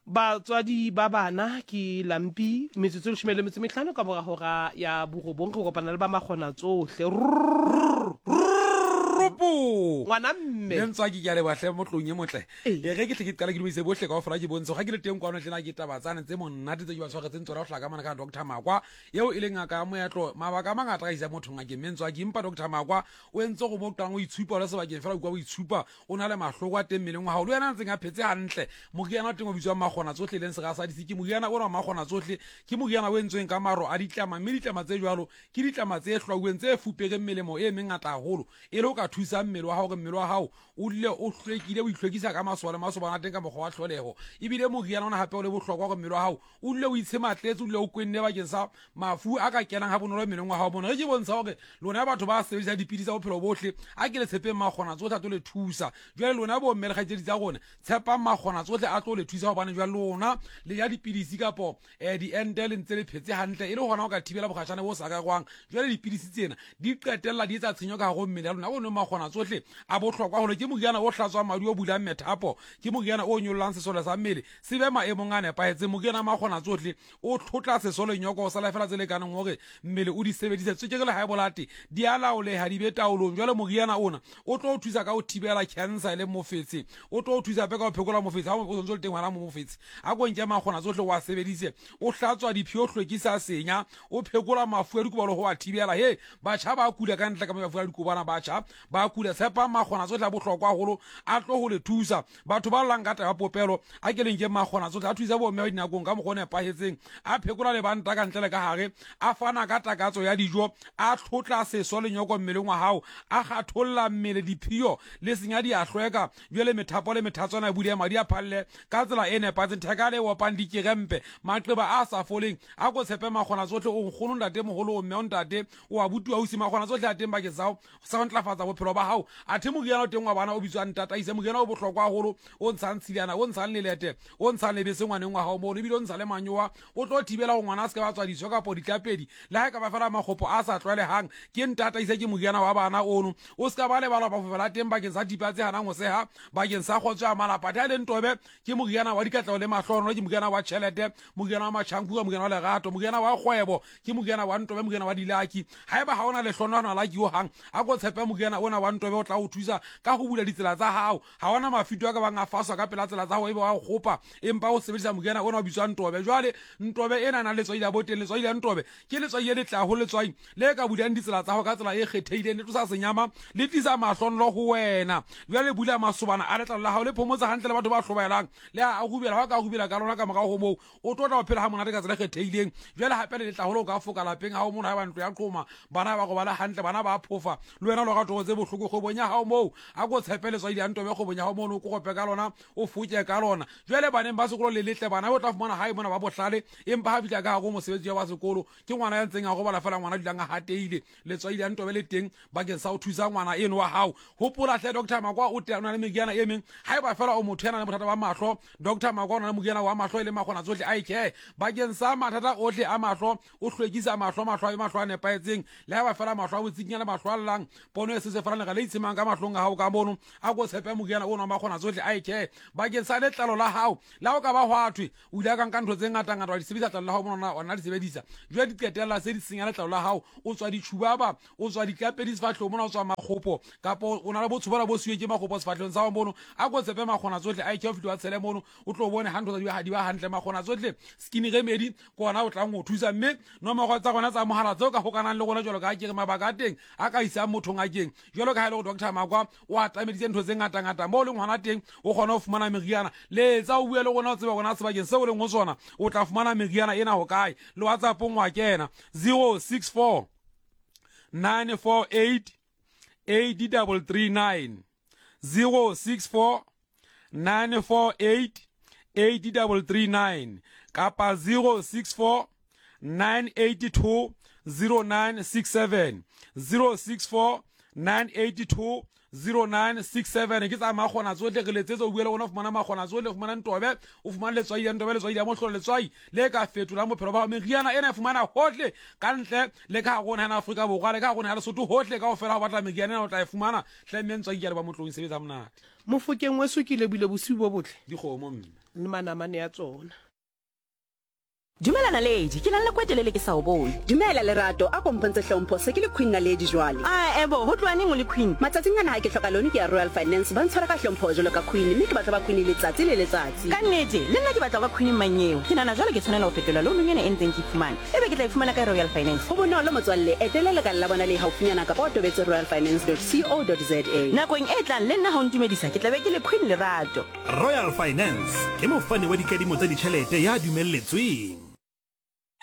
batswadi ba bana ke lampi metsotso 15 ka mora hora ya borobong go kopana le ba magona tsohle ngwana mme le ntswaki ke a le bahle mo tlong e motle e ge ke tle ke qala ke dumise bohle ka ofela ke bontsho ga ke le teng kwa no tlena ke tabatsana tse monnate tse ke ba tshwaretseng tsora o hlaka mana ka Dr. Makwa yeo e leng aka moetlo mabaka mangata ga isa motho ngake mentswaki impa Dr. Makwa o entse go motang o itshupa le sebakeng fela kwa o itshupa o na le mahloko a teng meleng wa hao le yena ntse nga phetse hantle moriana o teng o bitswa magona tsohle leng se ga sa di ke moriana o ra magona tsohle ke moriana o entsweng ka maro a ditlama mme ditlama tse jwalo ke ditlama tse hlwauweng tse fupege melemo e mengata haholo e le o ka thusa mmele wa hao ke mmele wa hao o le o hlwekile o ihlwekisa ka masoba le masobana teng ka mokgwa wa tlholego ebile moriana ona hape o le bohlokwa go mmele wa hao o le o itshematletse o le o kwenne bakeng sa mafu a ka kenang ha bonolo mmeleng wa hao bona ge ke bontsha hore lona batho ba sebedisa dipidisi tsa bophelo bohle a ke le tshepeng magona tsohle tlo le thusa jwale lona bo mmele kgaitsedi tsa gone tshepa magona tsohle a tlo le thusa ho bana jwale lona le ya dipidisi kapo di endele ntse le phetse hantle e le gona o ka thibela bogashane bo sa ka gwang jwale dipidisi tsena di qetella di etsa tshenyo ka go mmele ya lona o ne magona tsohle a bohlokwa hore ke moriana o hlatswa madi o bulang methapo ke moriana o nyollang sesole sa mmele se be maemong a nepahetse moriana magona tsohle o tlhotla sesole nyoko o sala fela tse lekaneng hore mmele o di sebedise tswekere le haebolate di a laoleha di be taolong jwale moriana ona o tlo o thusa ka o thibela cancer le mofetse o tlo o thusa pe ka o phekola mofetse ha o ntse o le teng ngwana mo mofetse a go nke magona tsohle wa sebedise o hlatswa diphio hlwekisa senya o phekola mafu a dikobalo ho a thibela he batjha ba kula ka ntle ka mafu a dikobana batjha ba kula tshepa magona tsohle a bohlokwa haholo a tlo go le thusa batho ba llang ka taba popelo a ke leng ke magona tsohle a thusa bo mme dinakong ka mogone pahetseng a phekola le banta ka ntle le ka hare a fana ka takatso ya dijo a tlhotla seso le nyoko mmeleng wa hao a kgatholla mmele diphio le senya di a hlweka jwale methapo le methatswana budi madi a phalle ka tsela e nepatseng theka le wapang dikerempe maqeba a sa foleng a go tshepe magona tsohle o nkgono ntate moholo o mme o ntate o a butua o si magona tsohle a teng ba ke sa ntlafatsa bophelo ba hao a the moriana o teng wa bana o bitswang tataise moriana o bohlokwa haholo o ntshang tshiliana o ntshang lelete o ntshang lebese ngwaneng wa hao mo le bile o ntsha le manyowa o tlo thibela go ngwana a se ka ba tswa diso ka po ditlapedi le ha ka ba fela magopo a sa tlwelehang ke ntataise ke moriana wa bana ono o se ka ba le bala ba fofela teng bakeng sa dipatse hanang ho seha bakeng sa khotswa malapa tha le ntobe ke moriana wa dikatlao le mahlono ke moriana wa chelete moriana wa machanku moriana wa lerato moriana wa kgwebo ke moriana wa ntobe moriana wa dilaki haeba ha ona le hlonwana la ki o hang a go tshepe moriana ona wa ntobe o tla o thusa ka go bula ditsela tsa hao ha ona mafito a ka bang a faswa ka pela tsela tsa go ebe wa go gopa empa o sebedisa moriana ona o bitswang ntobe jwale ntobe ena na le tswai la boteng le tswai la ntobe ke le tswai le tla ho le tswai le ka bulang ditsela tsa go ka tsela e kgetheileng le tlosa senyama le tisa mahlonlo go wena jwale bula masobana a letlalo la hao le phomotsa hantle le batho ba hlobaelang le a gubela ha ka gubela ka lona ka moka go mo o tlotla o phela ha monate ka tsela kgetheileng jwale hape le tla holo ka foka lapeng ha o mona ha ba ntlo ya qoma bana ba go bala hantle bana ba phofa le wena lo ga totse bohloko go bonya ha o mo a go tshepele tswa di antobe go bonya ha o mo no go gope ka lona o fuke ka lona jwale baneng ba sekolo le letle bana o tla fumana hae mona ba bohlale empa ha bitla ka go mosebetsi wa sekolo ke ngwana ya ntseng a go bala fela ngwana dilanga hateile le tswa di antobe le teng bakeng sa o thusa ngwana eno wa hao hopola hle Dr. Makwa o tena le megiana e meng haeba fela o motho yana le bothata ba mahlo Dr. Makwa o na le mogiana wa mahlo le magona tsohle a ikhe bakeng sa mathata ohle a mahlo o hlwekisa mahlo a nepaetseng le haeba fela mahlo a botsikinya le mahlo a llang pono e se se fela ga le itshimang ka mahlong a hao ka mono a go tshepe mogiana o na magona tsohle a ikhe bakeng sa letlalo la hao la o ka ba hwathwe o ile ka nka ntho tse ngata ngata wa di sebedisa tlalo la hao mona ona di sebedisa jwa di qetella se di senya letlalo la hao o tswa ditshubaba o tswa ditlapedi sefatlho mona o tswa magopo kapo o na le botshubala bo siwe ke magopo sefatlhong sa mono a go tsepe magona tsohle a ikhe o fitwa tshele mono o tlo bone hantle di ba hantle magona tsohle skin remedy kona o tla ngo thusa mme no mo tsa gona tsa mohala tso ka hokanang le gona jolo ka ke mabaka a teng a ka isa motho ngakeng jolo ka hele go Dr. Makwa o atameditse ntho tse ngata ngata mo le ngwana teng o gona o fumana meriana le tsa o bua le gona o tseba gona sebakeng se o leng go tsona o tla fumana meriana ena ho kae le WhatsApp ngwa kena 064 948 8339 064 948 8339 kapa 064 982 0967 064 982 0967 ke tsa magona tsohle re letsetse o buele gona o fumana magona tsohle o fumana ntobe o fumana letswai ya ntobe letswai ya mohlolo letswai le ka fetola bophelo ba meriana ena e fumana hohle ka ntle le ka gona na Afrika Borwa le ka gona ya Lesotho hohle ka ofela go batla meriana ena o tla e fumana hle mentswai ya le ba motlong sebetsa monate Mofokeng weso ke lebile bosiu bo botle dikgomo mme le manamane ya tsona Dumela Naledi, ke na le kwetelele ke sa o bone. Dumela Lerato, a kompontse hlompho se ke le Queen Naledi jwale. Ebo, ho tloa neng o le Queen? Matsatsing ana ha ke hloka lone ke ya Royal Finance ba ntshwara ka hlompho jwalo ka Queen, mme ke batla ba Queen letsatsi le letsatsi. Ka nnete, le nna ke batla ka Queen manyeo. Ke nana jwale ke tshwanela ho fetola loan ena e ntseng ke fumana. Ebe ke tla e fumana ka Royal Finance. Ho bonolo motswalle, etelela ka la bona le haufinyana ka o tobetse royalfinance.co.za. Nakong e tlang le nna ha o ntumedisa ke tla be ke le Queen Lerato. Royal Finance ke mofani wa dikadimo tsa ditjhelete ya dumelletsweng.